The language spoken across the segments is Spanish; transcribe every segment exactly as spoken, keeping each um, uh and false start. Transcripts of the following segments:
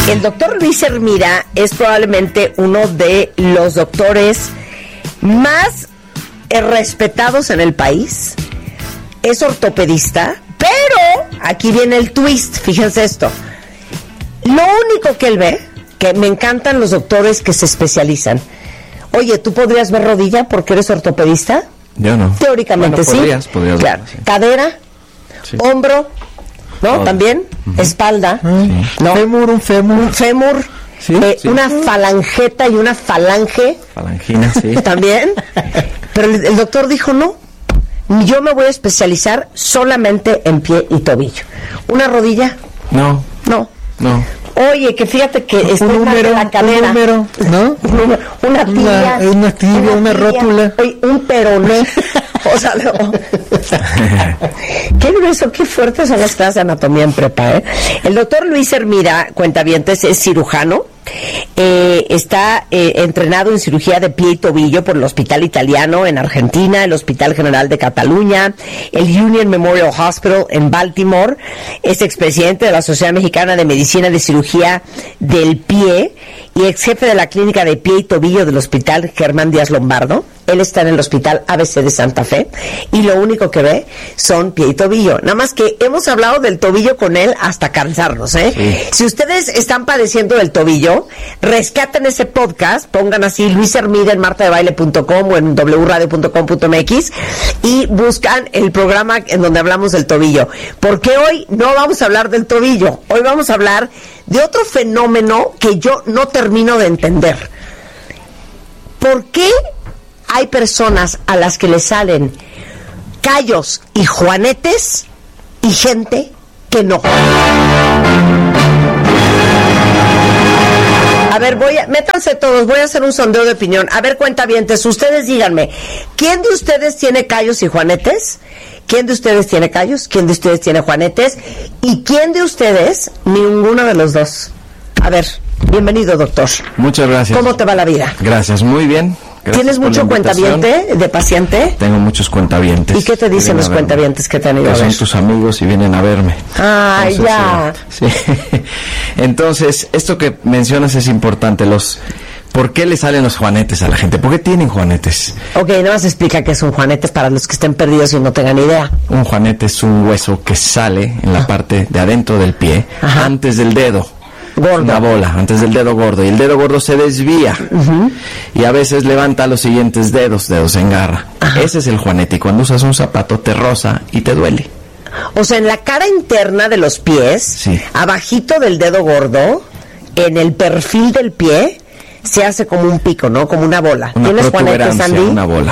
El doctor Luis Hermida es probablemente uno de los doctores más respetados en el país. Es ortopedista, pero aquí viene el twist, fíjense esto. Lo único que él ve, que me encantan los doctores que se especializan. Oye, ¿tú podrías ver rodilla porque eres ortopedista? Yo no. Teóricamente bueno, podrías, sí. Podrías claro. ver, sí. Cadera, sí. Hombro, ¿no? Todo. También, uh-huh. Espalda, uh-huh. ¿no? Fémur, un fémur. Un fémur, sí, eh, sí. una falangeta y una falange. Falangina, sí. También. Pero el, el doctor dijo no. Yo me voy a especializar solamente en pie y tobillo. ¿Una rodilla? No. No. No. Oye, que fíjate que está un número, la cadera. un número, ¿no? Una tibia. Una, una tibia, una, una tibia, rótula. Oye, un peroné. O sea, no. Qué grueso, qué fuertes son las clases de anatomía en prepa, ¿eh? El doctor Luis Hermida, cuentavientes, es cirujano. Eh, está eh, entrenado en cirugía de pie y tobillo por el Hospital Italiano en Argentina, el Hospital General de Cataluña, el Union Memorial Hospital en Baltimore. Es expresidente de la Sociedad Mexicana de Medicina de Cirugía del Pie y ex jefe de la clínica de pie y tobillo del Hospital Germán Díaz Lombardo. Él está en el Hospital A B C de Santa Fe y lo único que ve son pie y tobillo. Nada más que hemos hablado del tobillo con él hasta cansarnos, ¿eh? Sí. Si ustedes están padeciendo del tobillo, rescaten ese podcast, pongan así Luis Hermida en marta de baile punto com o en doble u radio punto com punto m x y buscan el programa en donde hablamos del tobillo. Porque hoy no vamos a hablar del tobillo, hoy vamos a hablar de otro fenómeno que yo no termino de entender. ¿Por qué hay personas a las que le salen callos y juanetes y gente que no? A ver, voy a, métanse todos, voy a hacer un sondeo de opinión. A ver, cuentavientes, ustedes díganme, ¿quién de ustedes tiene callos y juanetes? ¿Quién de ustedes tiene callos? ¿Quién de ustedes tiene juanetes? ¿Y quién de ustedes? Ninguno de los dos. A ver, bienvenido, doctor. Muchas gracias. ¿Cómo te va la vida? Gracias, muy bien. Gracias. ¿Tienes mucho cuentaviente de paciente? Tengo muchos cuentavientes. ¿Y qué te dicen los cuentavientes que te han ido a ver? Son tus amigos y vienen a verme. Ah, Entonces, ya. Eh, sí. Entonces, esto que mencionas es importante. Los, ¿por qué le salen los juanetes a la gente? ¿Por qué tienen juanetes? Ok, nada más explica qué es un juanete para los que estén perdidos y no tengan idea. Un juanete es un hueso que sale en la parte de adentro del pie, Ajá. antes del dedo. Gordo. Una bola, antes del dedo gordo. Y el dedo gordo se desvía. Uh-huh. Y a veces levanta los siguientes dedos, dedos en garra. Ajá. Ese es el juanete. Y cuando usas un zapato te roza y te duele. O sea, en la cara interna de los pies, sí. abajito del dedo gordo, en el perfil del pie, se hace como un pico, ¿no? Como una bola. Una ¿Tienes juanetes, Andy? Una bola.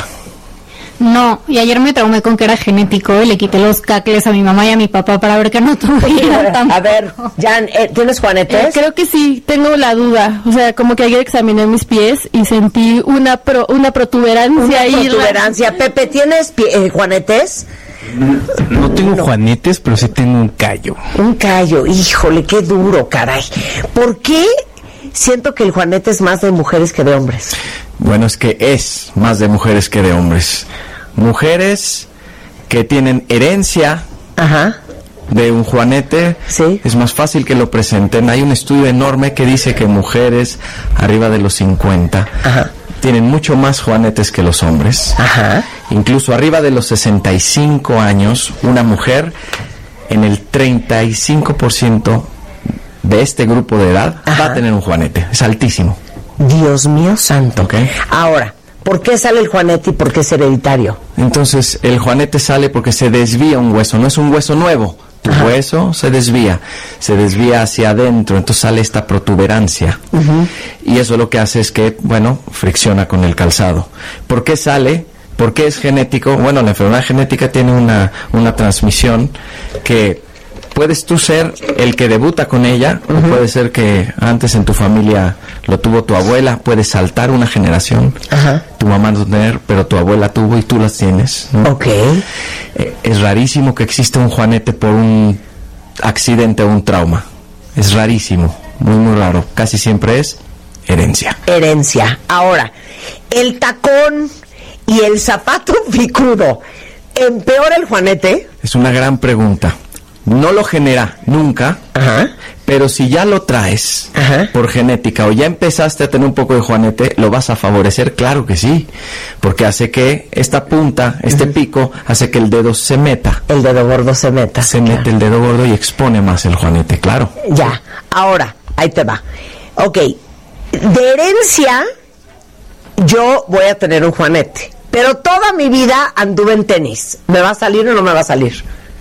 No, y ayer me traumé con que era genético y le quité los cacles a mi mamá y a mi papá para ver que no tuviera tampoco. A ver, Jan, ¿eh, ¿tienes juanetes? Eh, creo que sí, tengo la duda. O sea, como que ayer examiné mis pies y sentí una pro, una protuberancia. Una ahí protuberancia. La... Pepe, ¿tienes pie, eh, juanetes? No, no tengo no. juanetes, pero sí tengo un callo. Un callo, híjole, qué duro, caray. ¿Por qué siento que el juanete es más de mujeres que de hombres? Bueno, es que es más de mujeres que de hombres. Mujeres que tienen herencia Ajá. de un juanete, sí. es más fácil que lo presenten. Hay un estudio enorme que dice que mujeres arriba de los cincuenta Ajá. tienen mucho más juanetes que los hombres. Ajá. Incluso arriba de los sesenta y cinco años, una mujer en el treinta y cinco por ciento de este grupo de edad Ajá. va a tener un juanete. Es altísimo. Dios mío santo. Okay. Ahora, ¿por qué sale el juanete y por qué es hereditario? Entonces, el juanete sale porque se desvía un hueso, no es un hueso nuevo. Tu Ajá. hueso se desvía, se desvía hacia adentro, entonces sale esta protuberancia. Uh-huh. Y eso lo que hace es que, bueno, fricciona con el calzado. ¿Por qué sale? ¿Por qué es genético? Bueno, la enfermedad genética tiene una, una transmisión que... Puedes tú ser el que debuta con ella, uh-huh. o puede ser que antes en tu familia lo tuvo tu abuela, puedes saltar una generación, uh-huh. tu mamá no tener, pero tu abuela tuvo y tú las tienes, ¿no? Ok. Eh, es rarísimo que exista un juanete por un accidente o un trauma, es rarísimo, muy muy raro, casi siempre es herencia. Herencia. Ahora, el tacón y el zapato picudo, ¿empeora el juanete? Es una gran pregunta. No lo genera nunca, Ajá. Pero si ya lo traes Ajá. por genética o ya empezaste a tener un poco de juanete, ¿lo vas a favorecer? Claro que sí, porque hace que esta punta, este uh-huh. pico, hace que el dedo se meta. El dedo gordo se meta. Se claro. mete el dedo gordo y expone más el juanete, claro. Ya, ahora, ahí te va. Ok, de herencia, yo voy a tener un juanete, pero toda mi vida anduve en tenis. ¿Me va a salir o no me va a salir?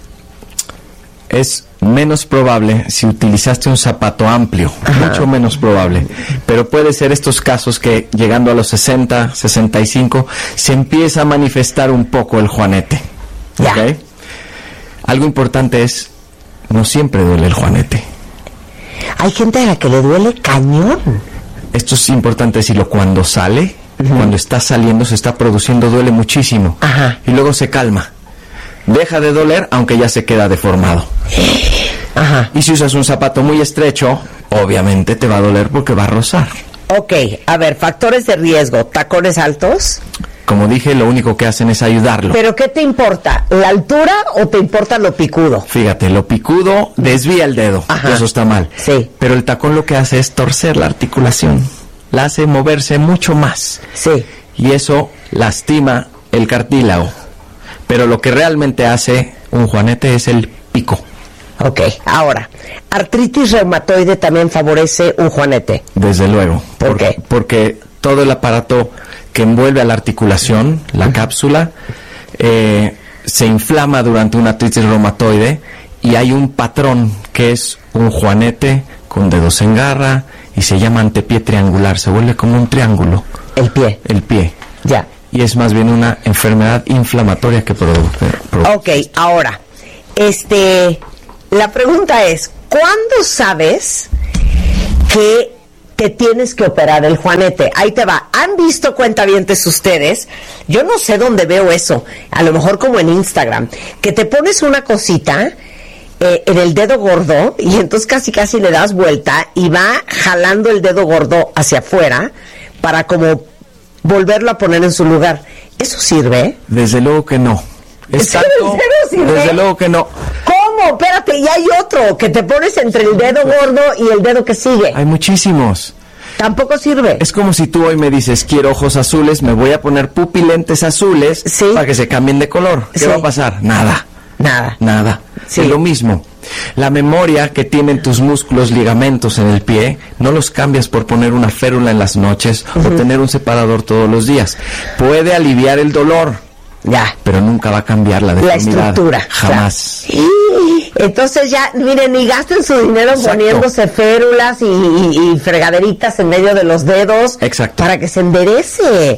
Es menos probable si utilizaste un zapato amplio, Ajá. mucho menos probable, pero puede ser estos casos que llegando a los sesenta, sesenta y cinco se empieza a manifestar un poco el juanete. Ya. ¿Okay? Algo importante es, no siempre duele el juanete. Hay gente a la que le duele cañón. Esto es importante decirlo, cuando sale, uh-huh. cuando está saliendo, se está produciendo, duele muchísimo. Ajá. Y luego se calma. Deja de doler, aunque ya se queda deformado. Ajá. Y si usas un zapato muy estrecho, obviamente te va a doler porque va a rozar. Ok, a ver, factores de riesgo, tacones altos. Como dije, lo único que hacen es ayudarlo. ¿Pero qué te importa? ¿La altura o te importa lo picudo? Fíjate, lo picudo desvía el dedo. Ajá. Eso está mal. Sí. Pero el tacón lo que hace es torcer la articulación. La hace moverse mucho más. Sí. Y eso lastima el cartílago. Pero lo que realmente hace un juanete es el pico. Ok, ahora, artritis reumatoide también favorece un juanete. Desde luego. ¿Por, ¿Por qué? Porque todo el aparato que envuelve a la articulación, la uh-huh. cápsula, eh, se inflama durante una artritis reumatoide y hay un patrón que es un juanete con dedos en garra y se llama antepié triangular, se vuelve como un triángulo. El pie. El pie. Ya. Y es más bien una enfermedad inflamatoria que produce. produce. Ok, ahora, este, la pregunta es, ¿cuándo sabes que te tienes que operar el juanete? Ahí te va. ¿Han visto, cuentavientes, ustedes? Yo no sé dónde veo eso. A lo mejor como en Instagram. Que te pones una cosita eh, en el dedo gordo y entonces casi casi le das vuelta y va jalando el dedo gordo hacia afuera para como volverlo a poner en su lugar. ¿Eso sirve? Desde luego que no. Es tanto, ¿En serio sirve? Desde luego que no. ¿Cómo? Espérate, y hay otro que te pones entre el dedo gordo y el dedo que sigue. Hay muchísimos. Tampoco sirve. Es como si tú hoy me dices, quiero ojos azules, me voy a poner pupilentes azules ¿Sí? para que se cambien de color. ¿Qué sí. va a pasar? Nada. Nada. Nada. Sí. Es lo mismo. La memoria que tienen tus músculos, ligamentos en el pie, no los cambias por poner una férula en las noches uh-huh. o tener un separador todos los días. Puede aliviar el dolor. Ya. Pero nunca va a cambiar la deformidad. La estructura. Jamás. Claro. Entonces ya, miren, ni gasten su dinero Exacto. poniéndose férulas y, y, y fregaderitas en medio de los dedos. Exacto. Para que se enderece.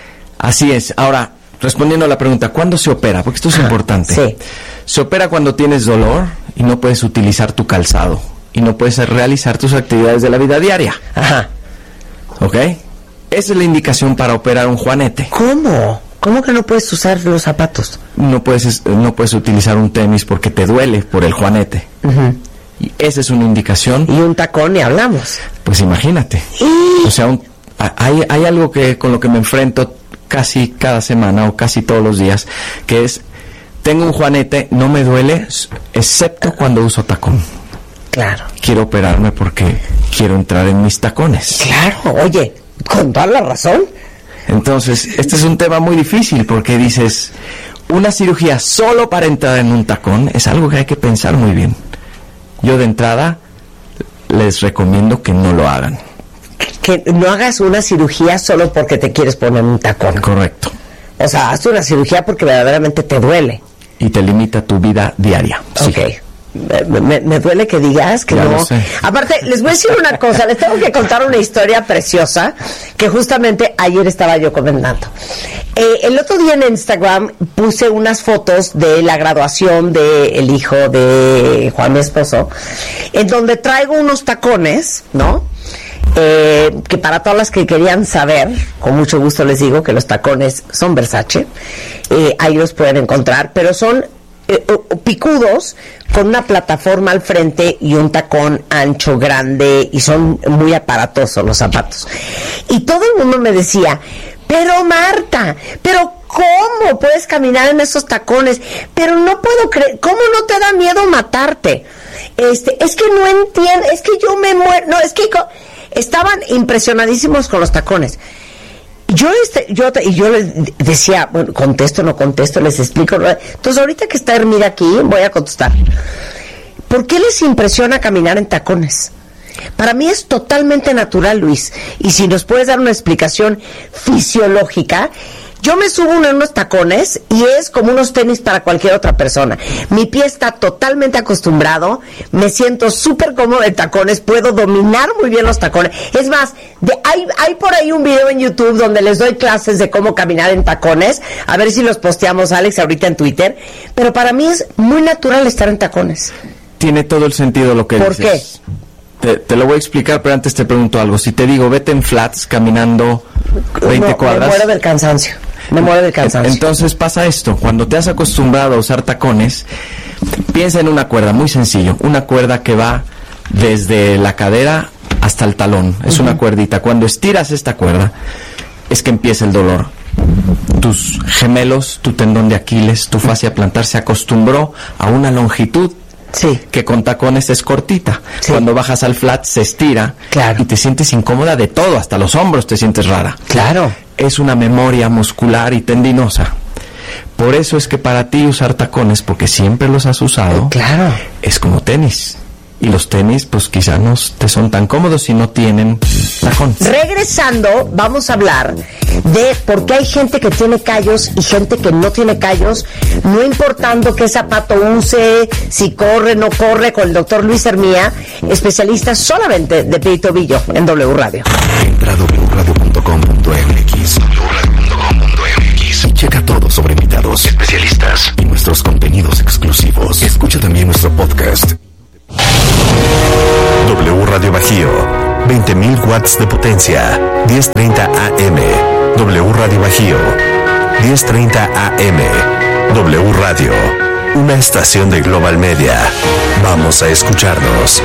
Así es. Ahora, respondiendo a la pregunta, ¿cuándo se opera? Porque esto es ah, importante. Sí. Se opera cuando tienes dolor y no puedes utilizar tu calzado y no puedes realizar tus actividades de la vida diaria. Ajá. ¿Ok? Esa es la indicación para operar un juanete. ¿Cómo? ¿Cómo que no puedes usar los zapatos? No puedes, no puedes utilizar un tenis porque te duele por el juanete. Uh-huh. Y esa es una indicación. Y un tacón, y hablamos. Pues imagínate. ¿Y? O sea, un, hay, hay algo que con lo que me enfrento casi cada semana o casi todos los días, que es, tengo un juanete, no me duele, excepto cuando uso tacón. Claro. Quiero operarme porque quiero entrar en mis tacones. Claro, oye, con toda la razón. Entonces, este es un tema muy difícil porque dices, una cirugía solo para entrar en un tacón es algo que hay que pensar muy bien. Yo de entrada les recomiendo que no lo hagan. Que no hagas una cirugía solo porque te quieres poner un tacón. Correcto. O sea, haz una cirugía porque verdaderamente te duele. Y te limita tu vida diaria. Ok. Sí. Me, me, me duele que digas que ya no. Lo sé. Aparte, les voy a decir una cosa, les tengo que contar una historia preciosa que justamente ayer estaba yo comentando. Eh, el otro día en Instagram puse unas fotos de la graduación del hijo de Juan, mi esposo, en donde traigo unos tacones, ¿no? Eh, que para todas las que querían saber, con mucho gusto les digo que los tacones son Versace, eh, ahí los pueden encontrar, pero son Eh, picudos con una plataforma al frente y un tacón ancho, grande, y son muy aparatosos los zapatos. Y todo el mundo me decía, pero Marta, pero ¿cómo puedes caminar en esos tacones? Pero no puedo creer, ¿cómo no te da miedo matarte? Este, es que no entiendo, es que yo me muero, no, es que estaban impresionadísimos con los tacones. Yo, este, yo, y yo les decía, bueno, contesto, no contesto, les explico. ¿No? Entonces, ahorita que está Hermida aquí, voy a contestar. ¿Por qué les impresiona caminar en tacones? Para mí es totalmente natural, Luis. Y si nos puedes dar una explicación fisiológica, yo me subo en unos tacones y es como unos tenis para cualquier otra persona. Mi pie está totalmente acostumbrado, me siento súper cómodo en tacones, puedo dominar muy bien los tacones. Es más, de, hay, hay por ahí un video en YouTube donde les doy clases de cómo caminar en tacones, a ver si los posteamos, Alex, ahorita en Twitter. Pero para mí es muy natural estar en tacones. Tiene todo el sentido lo que ¿Por dices. qué? Te, te lo voy a explicar, pero antes te pregunto algo. Si te digo, vete en flats caminando veinte no, cuadras... Me muero del cansancio. Me muero del cansancio. Entonces pasa esto, cuando te has acostumbrado a usar tacones, piensa en una cuerda, muy sencillo, una cuerda que va desde la cadera hasta el talón, es uh-huh. una cuerdita. Cuando estiras esta cuerda, es que empieza el dolor. Tus gemelos, tu tendón de Aquiles, tu fascia plantar se acostumbró a una longitud sí. que con tacones es cortita. Sí. Cuando bajas al flat se estira claro. y te sientes incómoda de todo, hasta los hombros te sientes rara. Claro. Es una memoria muscular y tendinosa. Por eso es que para ti usar tacones, porque siempre los has usado, claro. es como tenis. Y los tenis, pues quizá no te son tan cómodos si no tienen tacón. Regresando, vamos a hablar de por qué hay gente que tiene callos y gente que no tiene callos, no importando qué zapato use, si corre, no corre, con el doctor Luis Hermida, especialista solamente de pie y tobillo en W Radio. Entra a doble u radio punto com punto m x, doble u radio punto com punto m x y checa todo sobre invitados, especialistas y nuestros contenidos exclusivos. Escucha también nuestro podcast. W Radio Bajío, veinte mil watts de potencia, diez treinta A M. W Radio Bajío, diez treinta A M. W Radio, una estación de Global Media. Vamos a escucharnos.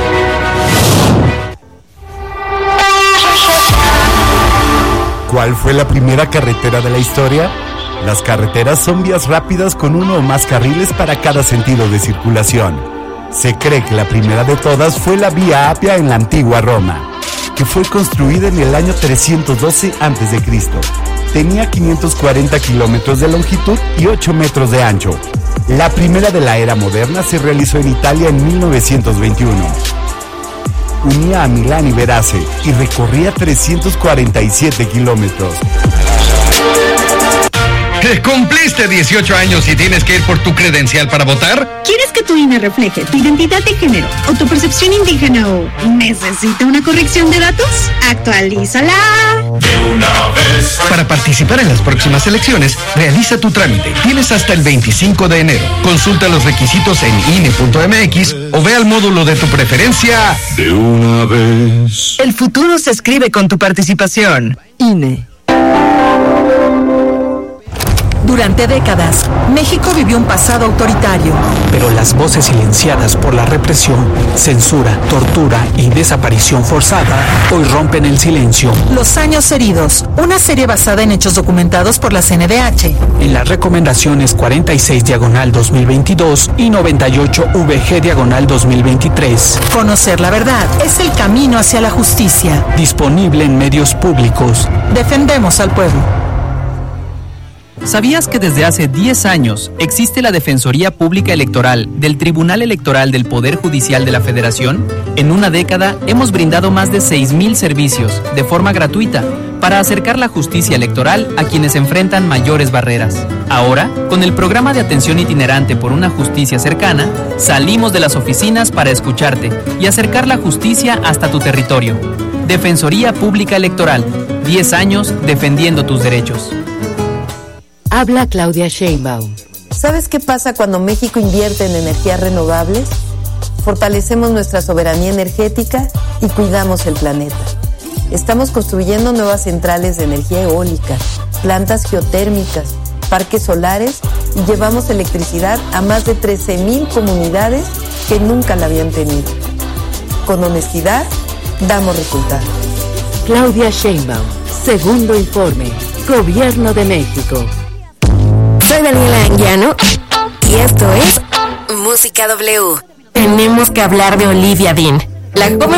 ¿Cuál fue la primera carretera de la historia? Las carreteras son vías rápidas con uno o más carriles para cada sentido de circulación. Se cree que la primera de todas fue la Vía Apia en la antigua Roma, que fue construida en el año trescientos doce antes de Cristo. Tenía quinientos cuarenta kilómetros de longitud y ocho metros de ancho. La primera de la era moderna se realizó en Italia en mil novecientos veintiuno. Unía a Milán y Verace y recorría trescientos cuarenta y siete kilómetros. ¿Cumpliste dieciocho años y tienes que ir por tu credencial para votar? ¿Quieres que tu I N E refleje tu identidad de género o tu percepción indígena o necesita una corrección de datos? ¡Actualízala! De una vez. Para participar en las próximas elecciones, realiza tu trámite. Tienes hasta el veinticinco de enero. Consulta los requisitos en I N E punto M X o ve al módulo de tu preferencia. De una vez. El futuro se escribe con tu participación. I N E. Durante décadas, México vivió un pasado autoritario. Pero las voces silenciadas por la represión, censura, tortura y desaparición forzada hoy rompen el silencio. Los años heridos, una serie basada en hechos documentados por la C N D H. En las recomendaciones cuarenta y seis diagonal dos mil veintidós y noventa y ocho V G diagonal dos mil veintitrés. Conocer la verdad es el camino hacia la justicia. Disponible en medios públicos. Defendemos al pueblo. ¿Sabías que desde hace diez años existe la Defensoría Pública Electoral del Tribunal Electoral del Poder Judicial de la Federación? En una década hemos brindado más de seis mil servicios de forma gratuita para acercar la justicia electoral a quienes enfrentan mayores barreras. Ahora, con el programa de atención itinerante por una justicia cercana, salimos de las oficinas para escucharte y acercar la justicia hasta tu territorio. Defensoría Pública Electoral, diez años defendiendo tus derechos. Habla Claudia Sheinbaum. ¿Sabes qué pasa cuando México invierte en energías renovables? Fortalecemos nuestra soberanía energética y cuidamos el planeta. Estamos construyendo nuevas centrales de energía eólica, plantas geotérmicas, parques solares y llevamos electricidad a más de trece mil comunidades que nunca la habían tenido. Con honestidad, damos resultados. Claudia Sheinbaum, segundo informe, Gobierno de México. Soy Daniela Anguiano y esto es Música W. Tenemos que hablar de Olivia Dean, la joven